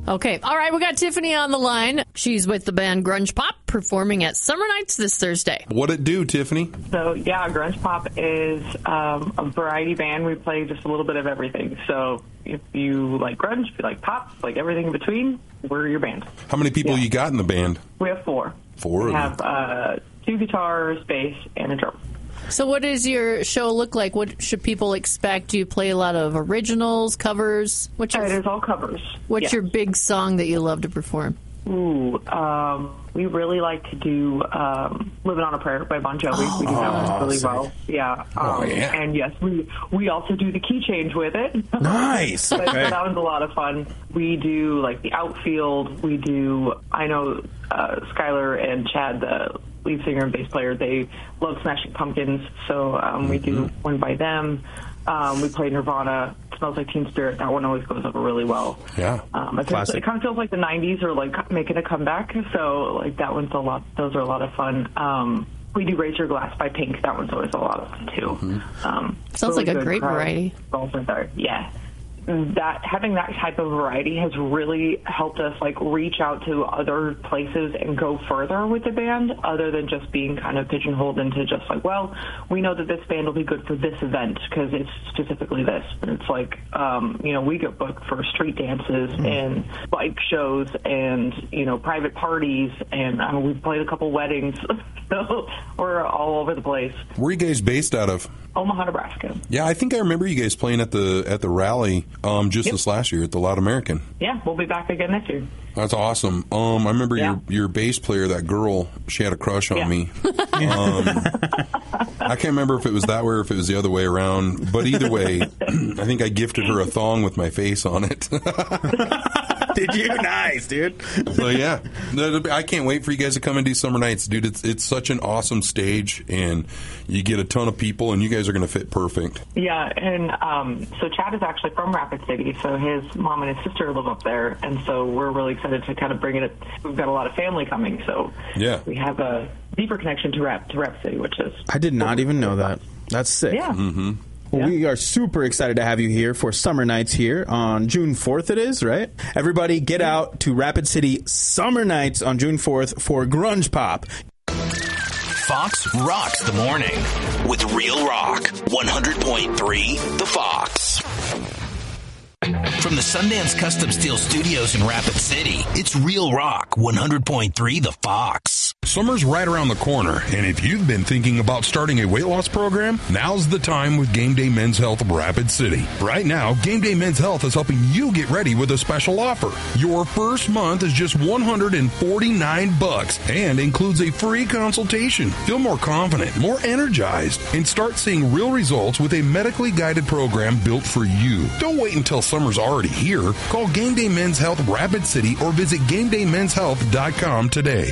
Okay. All right. We got Tiffany on the line. She's with the band Grunge Pop performing at Summer Nights this Thursday. What'd it do, Tiffany? So, yeah, Grunge Pop is a variety band. We play just a little bit of everything. So if you like grunge, if you like pop, like everything in between, we're your band. How many people you got in the band? We have 4. 4? We have 2 guitars, bass, and a drum. So what does your show look like? What should people expect? Do you play a lot of originals, covers? It is all covers. What's your big song that you love to perform? Ooh, we really like to do Living on a Prayer by Bon Jovi. We do that one really well. Yeah. And yes, we also do the key change with it. Nice. So that was a lot of fun. We do like the outfield. We do, I know Skylar and Chad, the lead singer and bass player, they love Smashing Pumpkins. So we do one by them. We play Nirvana. Smells Like Teen Spirit. That one always goes over really well. Yeah. It kind of feels like the 90s are like making a comeback. So like that one's a lot. Those are a lot of fun. We do Raise Your Glass by Pink. That one's always a lot of fun too. Sounds like a great variety. Yeah. Having that type of variety has really helped us like reach out to other places and go further with the band, other than just being kind of pigeonholed into just like, well, we know that this band will be good for this event because it's specifically this. And it's like, we get booked for street dances and bike shows and private parties, and we've played a couple weddings. So we're all over the place. Where are you guys based out of? Omaha, Nebraska. Yeah, I think I remember you guys playing at the rally this last year at the Loud American. Yeah, we'll be back again next year. That's awesome. I remember your bass player, that girl, she had a crush on me. I can't remember if it was that way or if it was the other way around. But either way, I think I gifted her a thong with my face on it. Did you? Nice, dude. So, yeah. I can't wait for you guys to come and do Summer Nights. Dude, it's such an awesome stage, and you get a ton of people, and you guys are going to fit perfect. Yeah, and so Chad is actually from Rapid City, so his mom and his sister live up there, and so we're really excited to kind of bring it. We've got a lot of family coming, so we have a deeper connection to Rapid City, which is... I did not even know that. That's sick. Yeah. Mm-hmm. Well, we are super excited to have you here for Summer Nights here on June 4th it is, right? Everybody get out to Rapid City Summer Nights on June 4th for Grunge Pop. Fox rocks the morning with Real Rock 100.3 The Fox. From the Sundance Custom Steel Studios in Rapid City, it's Real Rock 100.3 The Fox. Summer's right around the corner, and if you've been thinking about starting a weight loss program, now's the time with Game Day Men's Health of Rapid City. Right now, Game Day Men's Health is helping you get ready with a special offer. Your first month is just $149 and includes a free consultation. Feel more confident, more energized, and start seeing real results with a medically guided program built for you. Don't wait until summer's already here. Call Game Day Men's Health Rapid City or visit GameDayMen'sHealth.com today.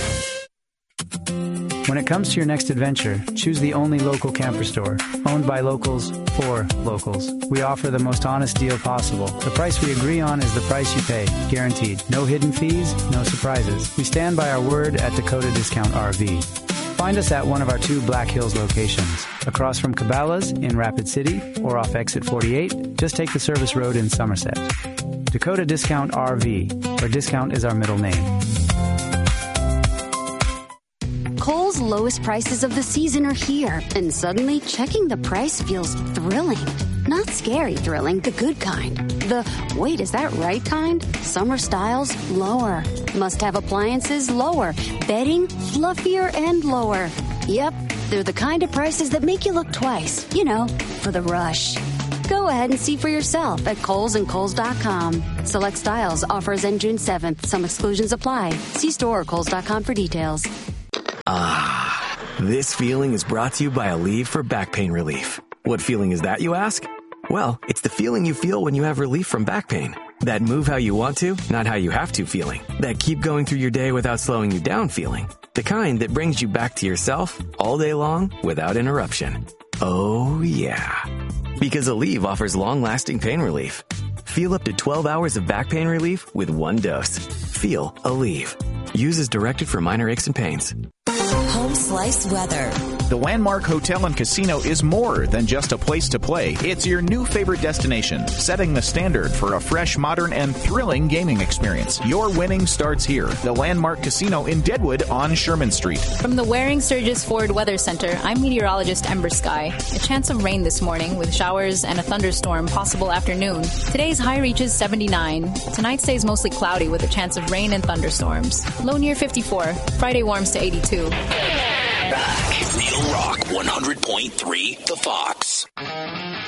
When it comes to your next adventure, choose the only local camper store, owned by locals for locals. We offer the most honest deal possible. The price we agree on is the price you pay, guaranteed. No hidden fees, no surprises. We stand by our word at Dakota Discount RV. Find us at one of our 2 Black Hills locations, across from Cabela's in Rapid City or off Exit 48. Just take the service road in Somerset. Dakota Discount RV, where discount is our middle name. Kohl's lowest prices of the season are here, and suddenly checking the price feels thrilling. Not scary thrilling, the good kind. The, wait, is that right kind? Summer styles, lower. Must-have appliances, lower. Bedding, fluffier and lower. Yep, they're the kind of prices that make you look twice. For the rush. Go ahead and see for yourself at Kohl's and Kohl's.com. Select styles, offers end June 7th. Some exclusions apply. See store or Kohl's.com for details. This feeling is brought to you by Aleve for back pain relief. What feeling is that, you ask? Well, it's the feeling you feel when you have relief from back pain. That move how you want to, not how you have to feeling. That keep going through your day without slowing you down feeling. The kind that brings you back to yourself all day long without interruption. Oh, yeah. Because Aleve offers long-lasting pain relief. Feel up to 12 hours of back pain relief with 1 dose. Feel Aleve. Use as directed for minor aches and pains. Home slice weather. The Landmark Hotel and Casino is more than just a place to play. It's your new favorite destination, setting the standard for a fresh, modern, and thrilling gaming experience. Your winning starts here. The Landmark Casino in Deadwood on Sherman Street. From the Waring Sturgis Ford Weather Center, I'm meteorologist Ember Sky. A chance of rain this morning with showers and a thunderstorm possible afternoon. Today's high reaches 79. Tonight stays mostly cloudy with a chance of rain and thunderstorms. Low near 54. Friday warms to 82. Real Rock 100.3 The Fox.